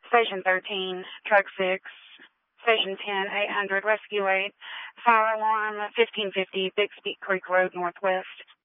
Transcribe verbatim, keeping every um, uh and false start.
Station thirteen, Truck six, Station ten, eight hundred, Rescue eight, Fire Alarm fifteen fifty, Big Speak Creek Road, Northwest.